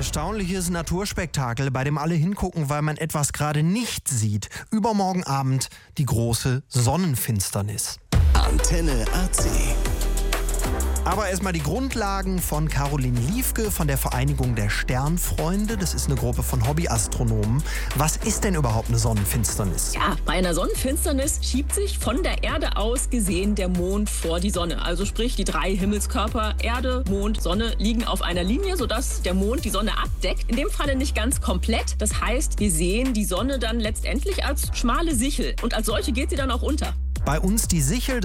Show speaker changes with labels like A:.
A: erstaunliches Naturspektakel, bei dem alle hingucken, weil man etwas gerade nicht sieht. Übermorgen Abend die große Sonnenfinsternis.
B: Antenne RC.
A: Aber erstmal die Grundlagen von Caroline Liefke von der Vereinigung der Sternfreunde. Das ist eine Gruppe von Hobbyastronomen. Was ist denn überhaupt eine Sonnenfinsternis?
C: Ja, bei einer Sonnenfinsternis schiebt sich von der Erde aus gesehen der Mond vor die Sonne. Also sprich, die drei Himmelskörper Erde, Mond, Sonne liegen auf einer Linie, sodass der Mond die Sonne abdeckt. In dem Falle nicht ganz komplett. Das heißt, wir sehen die Sonne dann letztendlich als schmale Sichel. Und als solche geht sie dann auch unter.
A: Bei uns die Sichel.